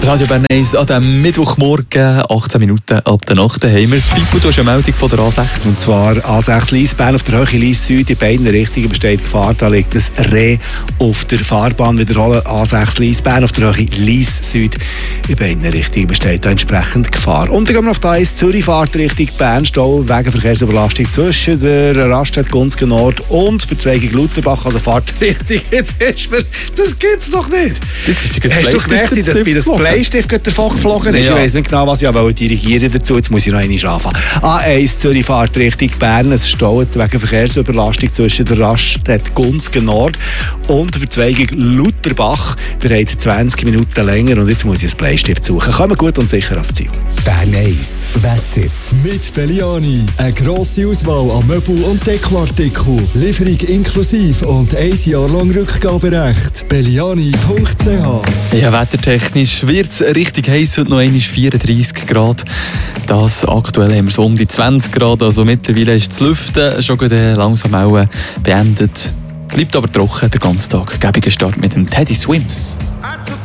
Radio Bern 1 an diesem Mittwochmorgen, 18 Minuten ab der Nacht, haben wir Pippo, du hast eine Meldung von der A6. Und zwar A6 Liesbern auf der Höhe Lies Süd. In beiden Richtungen besteht Gefahr. Da liegt ein Reh auf der Fahrbahn. Wiederholen A6 Liesbern auf der Höhe Lies Süd. In beiden Richtungen besteht da entsprechend Gefahr. Und dann gehen wir auf die A1 Zürich-Fahrt Richtung Bern-Stau wegen Verkehrsüberlastung zwischen der Raststätte Gunzgen Nord und Verzweigung Lutherbach. Also Fahrtrichtung. Jetzt ist mir, das gibt's doch nicht. Hast du gemerkt, dass bei das Bleistift davon geflogen ist? Ja. Ich weiss nicht genau, was ich dirigieren dazu. Jetzt muss ich noch einmal anfangen. A1 Zürich-Fahrt Richtung Bern. Es staut wegen Verkehrsüberlastung zwischen der Raststätte Gunzgen Nord und der Verzweigung Lutherbach. Der hat 20 Minuten länger und jetzt muss ich einen Bleistift suchen. Kommen gut und sicher ans Ziel. Bern 1 Wetter mit Belliani. Eine grosse Auswahl an Möbel- und Dekoartikeln. Lieferung inklusive und 1 Jahr lang Rückgaberecht. Belliani.ch. Ja, wettertechnisch wird es richtig heiß, heute noch einmal 34 Grad. Das aktuell haben wir so um die 20 Grad, also mittlerweile ist das Lüften schon langsam auch beendet. Bleibt aber trocken den ganzen Tag. Gäbiger Start mit dem Teddy Swims.